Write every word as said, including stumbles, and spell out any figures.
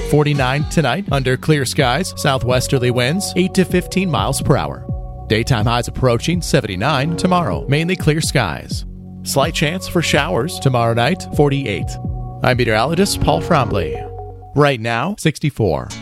forty-nine tonight under clear skies, southwesterly winds eight to fifteen miles per hour. Daytime highs approaching seventy-nine tomorrow, mainly clear skies. Slight chance for showers tomorrow night, forty-eight. I'm meteorologist Paul Frombley. Right now, sixty-four.